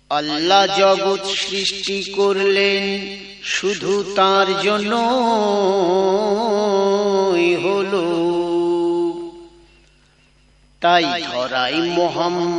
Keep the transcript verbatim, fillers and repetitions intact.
আল্লাহ জগৎ সৃষ্টি করলেন শুধু তার জন্য হলো, তাই ধরাই মোহাম্মদ